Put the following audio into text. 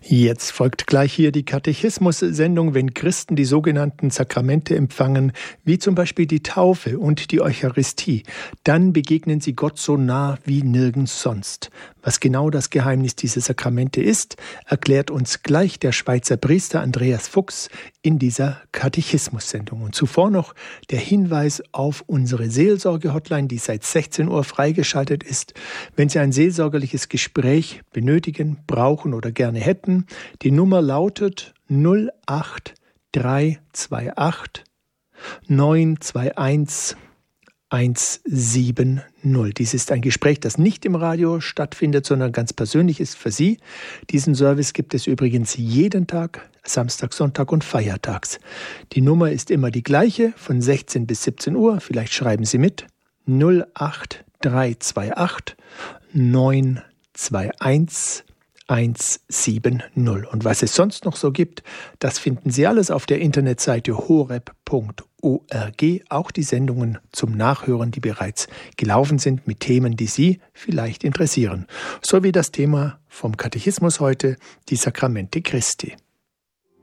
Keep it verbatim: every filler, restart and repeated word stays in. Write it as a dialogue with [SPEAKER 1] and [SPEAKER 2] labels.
[SPEAKER 1] Jetzt folgt gleich hier die Katechismus-Sendung, wenn Christen die sogenannten Sakramente empfangen, wie zum Beispiel die Taufe und die Eucharistie. Dann begegnen sie Gott so nah wie nirgends sonst. Was genau das Geheimnis dieser Sakramente ist, erklärt uns gleich der Schweizer Priester Andreas Fuchs in dieser Katechismus-Sendung. Und zuvor noch der Hinweis auf unsere Seelsorge-Hotline, die seit sechzehn Uhr freigeschaltet ist. Wenn Sie ein seelsorgerliches Gespräch benötigen, brauchen oder gerne hätten, die Nummer lautet null acht drei zwei acht neun zwei eins eins sieben null. Dies ist ein Gespräch, das nicht im Radio stattfindet, sondern ganz persönlich ist für Sie. Diesen Service gibt es übrigens jeden Tag, Samstag, Sonntag und feiertags. Die Nummer ist immer die gleiche, von sechzehn bis siebzehn Uhr. Vielleicht schreiben Sie mit. null acht drei zwei acht neun zwei eins eins sieben null. Und was es sonst noch so gibt, das finden Sie alles auf der Internetseite horeb punkt org. Auch die Sendungen zum Nachhören, die bereits gelaufen sind mit Themen, die Sie vielleicht interessieren. So wie das Thema vom Katechismus heute, die Sakramente Christi.